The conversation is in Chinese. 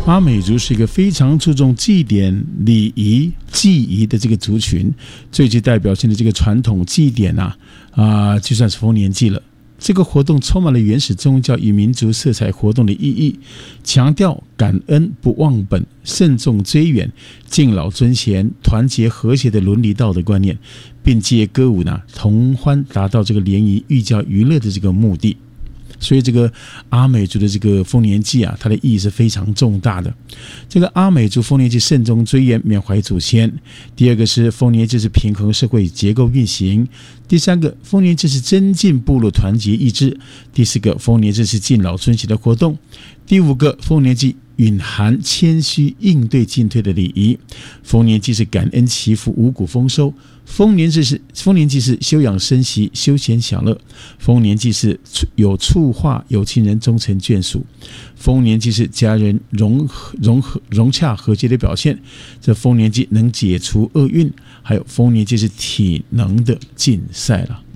阿美族是一个非常注重祭典、礼仪、祭仪的这个族群，最具代表性的这个传统祭典就算是丰年祭了。这个活动充满了原始宗教与民族色彩活动的意义，强调感恩、不忘本、慎重追远、敬老尊贤、团结和谐的伦理道德观念，并借歌舞同欢，达到这个联谊、寓教于乐的这个目的。所以这个阿美族的这个丰年祭它的意义是非常重大的。这个阿美族丰年祭慎终追远，缅怀祖先。第二个是丰年祭是平衡社会结构运行。第三个，丰年祭是增进部落团结意志。第四个，丰年祭是敬老尊贤的活动。第五个，丰年祭蕴含谦虚应对进退的礼仪。丰年祭是感恩祈福、五谷丰收。丰年祭是休养生息、休闲享乐。丰年祭是有触化有情人终成眷属。丰年祭是家人融洽和谐的表现。这丰年祭能解除厄运，还有丰年祭是体能的竞赛了。